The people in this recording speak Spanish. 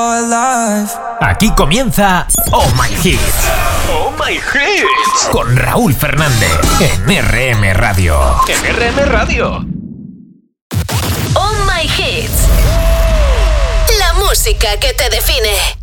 Aquí comienza Oh My Hits. Oh My Hits. Con Raúl Fernández en RM Radio. En RM Radio. Oh My Hits. La música que te define.